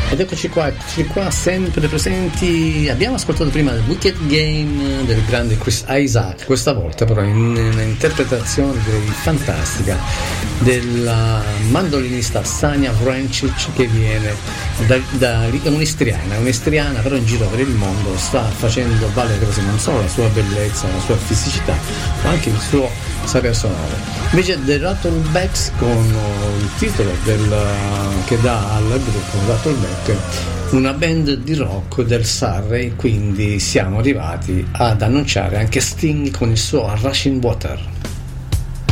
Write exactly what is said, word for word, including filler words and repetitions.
Ed eccoci qua, eccoci qua, sempre presenti. Abbiamo ascoltato prima il Wicked Game del grande Chris Isaak, questa volta però in un'interpretazione direi fantastica della mandolinista Sanja Vrancic, che viene da, da un'istriana, un'istriana però in giro per il mondo sta facendo valere non solo la sua bellezza, la sua fisicità, ma anche il suo saper suonare. Invece The Rattlebacks, con il titolo del, che dà al gruppo Rattleback, una band di rock del Surrey, quindi siamo arrivati ad annunciare anche Sting con il suo Rushing Water.